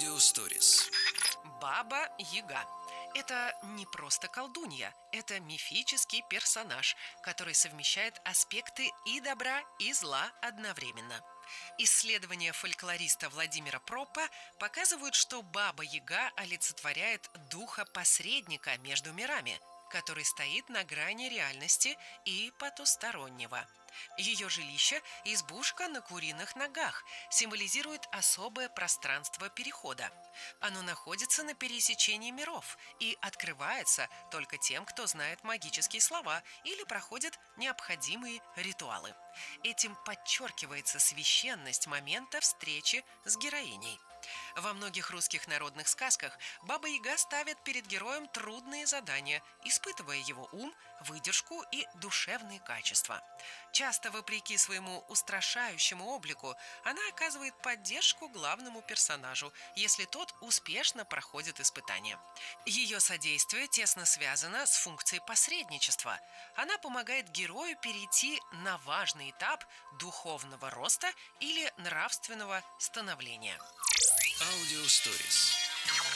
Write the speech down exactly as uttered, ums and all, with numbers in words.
Аудиосторис. Баба-Яга. Это не просто колдунья, это мифический персонаж, который совмещает аспекты и добра, и зла одновременно. Исследования фольклориста Владимира Проппа показывают, что Баба-Яга олицетворяет духа посредника между мирами, который стоит на грани реальности и потустороннего. Ее жилище, избушка на куриных ногах, символизирует особое пространство перехода. Оно находится на пересечении миров и открывается только тем, кто знает магические слова или проходит необходимые ритуалы. Этим подчеркивается священность момента встречи с героиней. Во многих русских народных сказках Баба-Яга ставит перед героем трудные задания, испытывая его ум, выдержку и душевные качества. Часто, вопреки своему устрашающему облику, она оказывает поддержку главному персонажу, если тот успешно проходит испытания. Ее содействие тесно связано с функцией посредничества. Она помогает герою перейти на важный этап духовного роста или нравственного становления. Аудиосторис.